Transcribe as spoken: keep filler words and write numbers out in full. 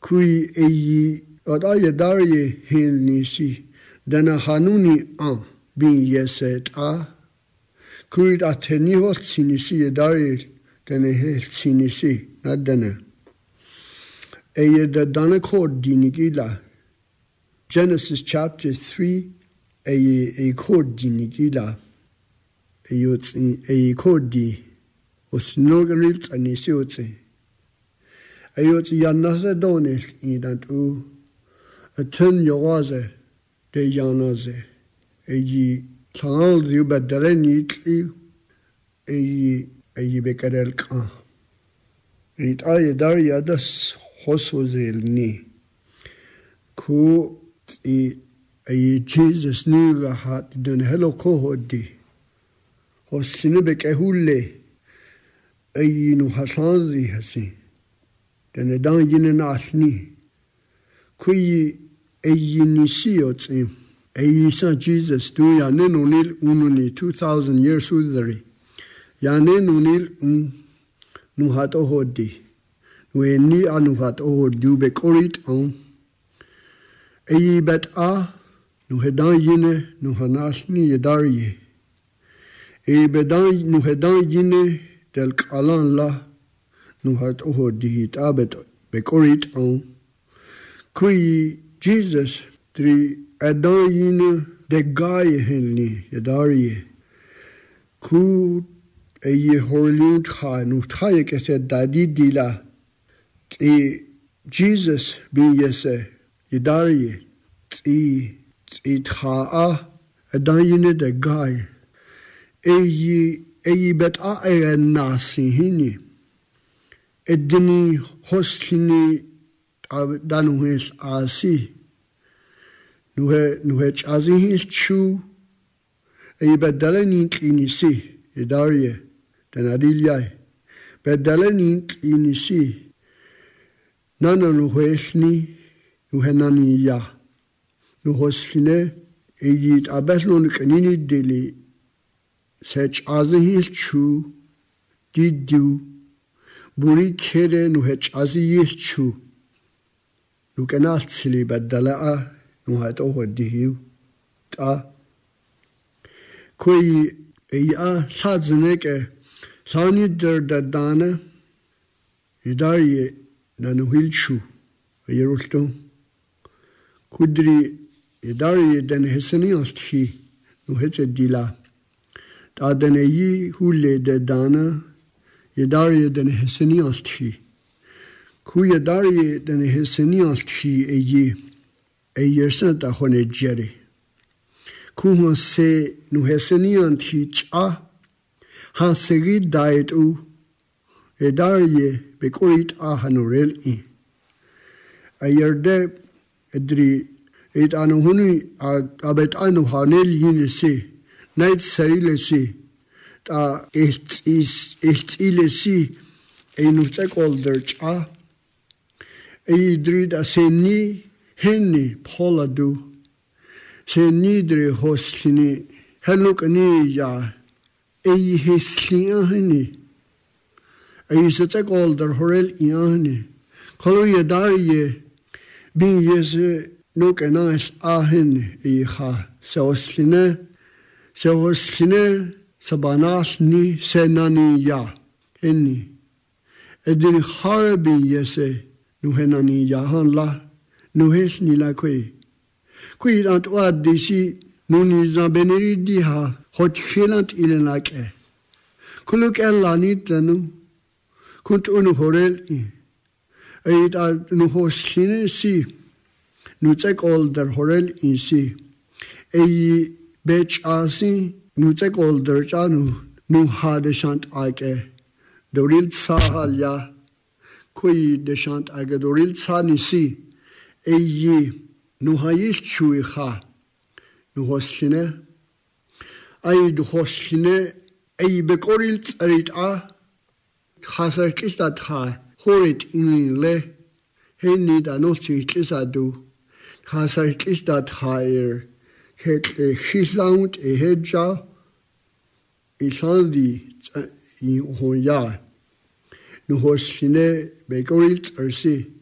kui eyi odaya darye hilnisi dana hanuni an bin yeset a kui ateni hot sinisi darye dana hel sinisi nadana eye da dana kod dinigila Genesis chapter three eye e kod dinigila eyot eye kodi osnoganil anisi otse ayot yanase donel idat u atun yawaze de yanaze eji chanal zi badale nitli eji eji bekarel kan it ay dar yadas hosozel ni ku i ay Jesus nu hat den hello kohodi hosine bekahulle ay nu hasanzi hasi den dan yinen asni kui eyinisi otsi eyisa Jesus tu ya nenunil ununi two thousand years uzari ya nenunil un nu hat ohodi we ni anu hat ohodi be korit on eyi bet a nu hedan yine nu hanasni yedariye eyi bedan nu hedan yine del kalan la nu hat ohodi hit abet be korit on kui Jesus tri adan yine de gaye henli yedariye ku eyi horlut kha nu thaye kese dadi dila e Jesus bin yese yedariye e e tha a adan yine de gaye eyi eyi bet a e nasi hini edini hoslini danu his asi nu he nu he chazi his chu e bedaleni inisi idarie denarilia bedaleni inisi nana nu hesni nu henani ya nu hosline e yit abeslon kanini deli sech azi his chu didu buri kere nu he chazi his chu nu kanalt sili badala nu hat ohodi hiu ta kui ya sadzneke sani der dadana idariye nanu hilchu yerusto kudri idariye den hesani osti nu hetse dila ta den yi hule de dana idariye den hesani osti ku idariye den hesani osti eyi eyersan ta hone jere ku se nu hesani anti cha ha segi diet u edariye bekorit a hanorel i ayerde edri et anu huni abet anu hanel yinese night serilesi ta it is it ilesi enu tsekolder cha edri da seni henni poladu se nidre hoslini helukani ya ei hesliani ei setekolder horel iani kolu yadariye bin yese nukenas ahen ei ha se hosline se hosline sabanasni senani ya henni edin harabin yese nuhenani ya hanla nu hesni la kwe kwe ant wa disi nuni zambeneri di ha hot khilant ilenake kuluk elani tanu kunt unu horel i eit a nu hosline si nu tsek older horel i si ei bech asi nu tsek older chanu nu ha de shant ake doril sahal ya kwe de shant ake doril sani si eyi nu hayil chui kha nu hosline ay du hosline ay bekoril tsarit a khasa kistat kha horit inle henni da no chi kisadu khasa kistat khair het khislaut e hedja isaldi i hoya nu hosline bekoril tsi